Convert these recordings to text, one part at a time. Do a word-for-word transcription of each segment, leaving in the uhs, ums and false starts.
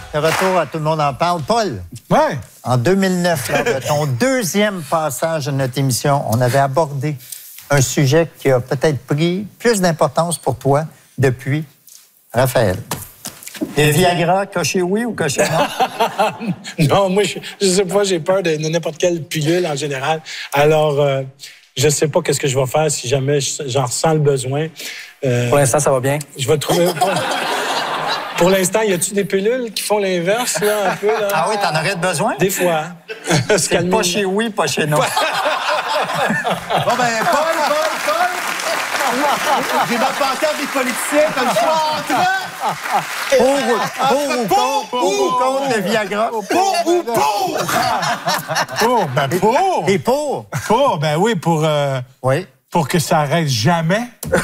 de retour à Tout le monde en parle. Paul, ouais. En deux mille neuf, lors de ton deuxième passage de notre émission, on avait abordé un sujet qui a peut-être pris plus d'importance pour toi depuis. Raphaël. Et Viagra, coché oui ou coché non? Non, moi, je, je sais pas, j'ai peur de n'importe quelle pilule en général. Alors, euh, je sais pas qu'est-ce que je vais faire si jamais j'en ressens le besoin. Euh, pour l'instant, ça va bien. Je vais trouver... Pour, pour l'instant, y a-tu des pilules qui font l'inverse, là, un peu, là? Ah oui, t'en aurais besoin? Des fois. C'est pas chez oui, pas chez non. Bon, ben, Paul, Paul, Paul! J'ai ma pancarte des politiciens comme ça. Pour ou contre, pour ou contre le Viagra? Pour ou pour? Pour, ben pour. Et pour? Pour, ben oui, pour... Euh, oui. Pour que ça arrête jamais.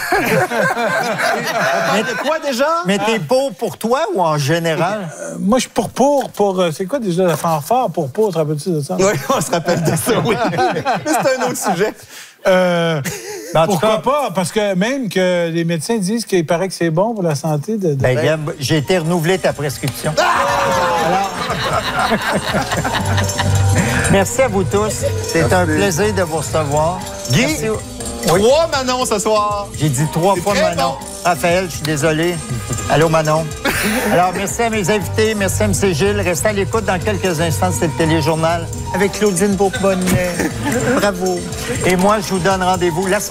Mais de quoi déjà? Mais t'es pour pour toi ou en général? Euh, moi, je suis pour pour, pour... Euh, c'est quoi déjà la fanfare pour pour? Te rappelles-tu de ça? Oui, on se rappelle de ça, oui. Mais c'est un autre sujet. Euh, ben, pourquoi cas, pas? Parce que même que les médecins disent qu'il paraît que c'est bon pour la santé de... de... Ben, Gab, j'ai été renouvelé ta prescription. Ah! Alors... Merci à vous tous. C'est un plaisir de vous recevoir. Guy, Merci. Oui. Trois Manon ce soir. J'ai dit trois fois Manon. Bon. Raphaël, je suis désolé. Allô, Manon. Alors, merci à mes invités. Merci à M. Gilles. Restez à l'écoute dans quelques instants. C'est le téléjournal avec Claudine Beaubonnet. Bravo. Et moi, je vous donne rendez-vous la semaine